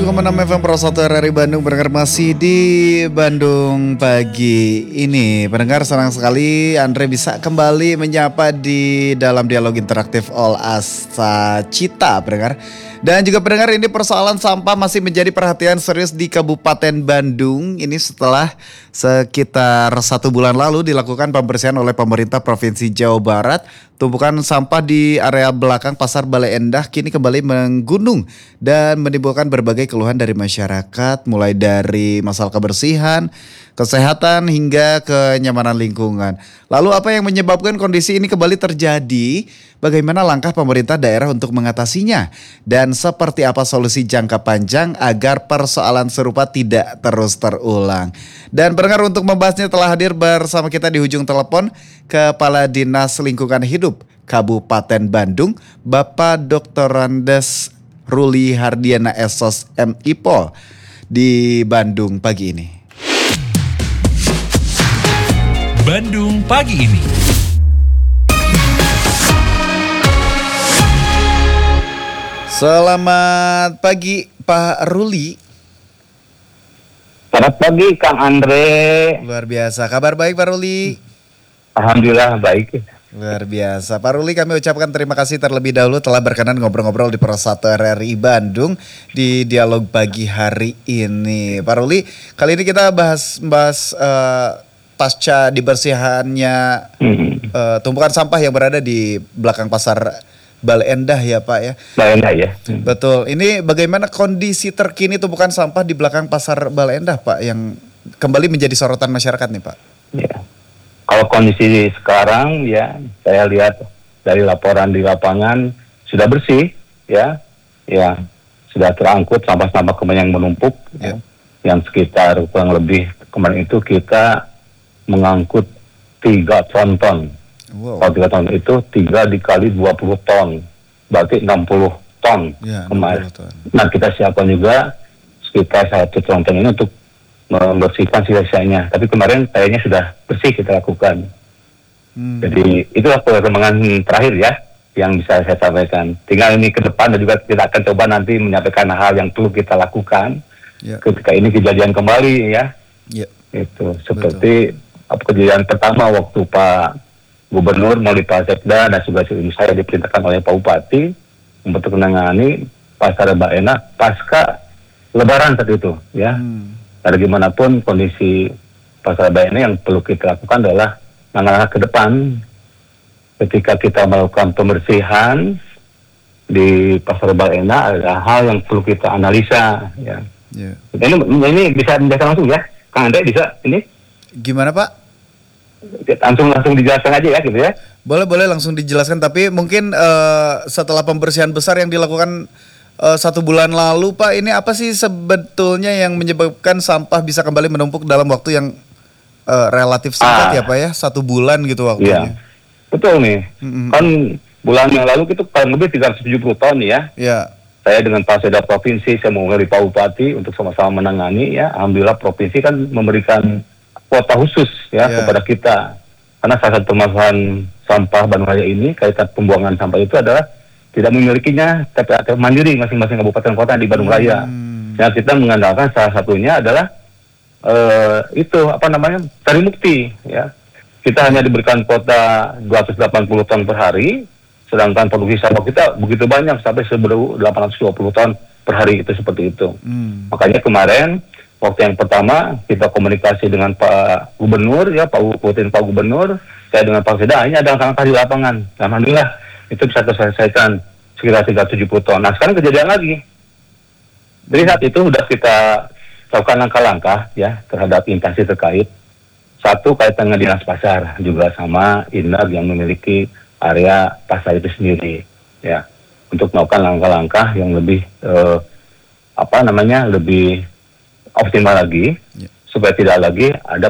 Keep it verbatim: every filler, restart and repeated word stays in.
tujuh koma enam F M Pro satu R R I Bandung. Pendengar masih di Bandung pagi ini. Pendengar, senang sekali Andre bisa kembali menyapa di dalam dialog interaktif All Asa Cita, pendengar. Dan juga pendengar, ini persoalan sampah masih menjadi perhatian serius di Kabupaten Bandung. Ini setelah sekitar satu bulan lalu dilakukan pembersihan oleh pemerintah Provinsi Jawa Barat. Tumpukan sampah di area belakang Pasar Bale Endah kini kembali menggunung dan menimbulkan berbagai keluhan dari masyarakat, mulai dari masalah kebersihan, kesehatan, hingga kenyamanan lingkungan. Lalu apa yang menyebabkan kondisi ini kembali terjadi? Bagaimana langkah pemerintah daerah untuk mengatasinya? Dan seperti apa solusi jangka panjang agar persoalan serupa tidak terus terulang? Dan pendengar, untuk membahasnya telah hadir bersama kita di ujung telepon Kepala Dinas Lingkungan Hidup Kabupaten Bandung, Bapak doktor Andes Ruli Hardiana S O S M I P O di Bandung pagi ini. Bandung pagi ini. Selamat pagi Pak Ruli. Selamat pagi Kang Andre. Luar biasa. Kabar baik Pak Ruli? Alhamdulillah baik. Luar biasa. Pak Ruli, kami ucapkan terima kasih terlebih dahulu telah berkenan ngobrol-ngobrol di Pro satu R R I Bandung di dialog pagi hari ini. Pak Ruli, kali ini kita bahas bahas uh, pasca dibersihannya hmm. uh, tumpukan sampah yang berada di belakang Pasar Bale Endah ya Pak ya. Bale Endah ya. Hmm. Betul. Ini bagaimana kondisi terkini tumpukan sampah di belakang Pasar Bale Endah Pak, yang kembali menjadi sorotan masyarakat nih Pak? Ya. Kalau kondisi sekarang ya, saya lihat dari laporan di lapangan sudah bersih ya. Ya, sudah terangkut sampah-sampah kemarin yang menumpuk ya. Yang sekitar kurang lebih kemarin itu kita mengangkut tiga ton ton. Wow. Kalau tiga ton itu tiga dikali dua puluh ton, berarti enam puluh ton ya, kemarin. Ton. Nah, kita siapkan juga sekitar satu ton ini untuk membersihkan sisa-sisanya. Tapi kemarin kayaknya sudah bersih kita lakukan. Hmm. Jadi itulah perkembangan terakhir ya yang bisa saya sampaikan. Tinggal ini ke depan dan juga kita akan coba nanti menyampaikan hal yang perlu kita lakukan ya. Ketika ini kejadian kembali ya. Ya. Itu seperti apa, kejadian pertama waktu Pak Gubernur melalui Pak Sekda dan juga saya diperintahkan oleh Pak Bupati untuk menangani Pasar Bale Endah pasca Lebaran saat itu ya. Hmm. Karena gimana pun kondisi Pasar Bale Endah yang perlu kita lakukan adalah langkah ke depan ketika kita melakukan pembersihan di Pasar Bale Endah, ada hal yang perlu kita analisa ya. Yeah. Ini ini bisa bisa langsung ya, Kang Andre bisa ini? Gimana Pak? Langsung langsung dijelaskan aja ya gitu ya. Boleh boleh langsung dijelaskan, tapi mungkin uh, setelah pembersihan besar yang dilakukan uh, satu bulan lalu Pak, ini apa sih sebetulnya yang menyebabkan sampah bisa kembali menumpuk dalam waktu yang uh, relatif singkat ah. ya Pak ya, satu bulan gitu waktunya. Iya. Betul nih. Mm-hmm. Kan bulan yang lalu itu kurang lebih tiga ratus tujuh puluh ton ya. Iya. Saya dengan Pak Sekda Provinsi, saya menghubungi Pak Bupati untuk sama-sama menangani ya. Alhamdulillah Provinsi kan memberikan kuota khusus ya yeah. kepada kita. Karena salah satu permasalahan sampah Bandung Raya ini kaitan pembuangan sampah itu adalah tidak memilikinya T P A mandiri masing-masing kabupaten kota di Bandung Raya. Hmm. Yang kita mengandalkan salah satunya adalah uh, itu apa namanya cari mukti ya. Kita hanya diberikan kuota dua ratus delapan puluh ton per hari, sedangkan produksi sampah kita begitu banyak sampai seribu delapan ratus dua puluh ton per hari, itu seperti itu. Hmm. Makanya kemarin waktu yang pertama kita komunikasi dengan Pak Gubernur ya, Pak Bupati Pak Gubernur, saya dengan Pak Sekda, ini ada langkah di lapangan. Alhamdulillah itu bisa terselesaikan sekitar tiga ratus tujuh puluh ton. Nah sekarang kejadian lagi. Jadi saat itu sudah kita lakukan langkah-langkah ya terhadap instansi terkait. Satu kaitan dengan dinas pasar juga sama Indar yang memiliki area pasar itu sendiri ya, untuk melakukan langkah-langkah yang lebih eh, apa namanya lebih optimal lagi ya. Supaya tidak lagi ada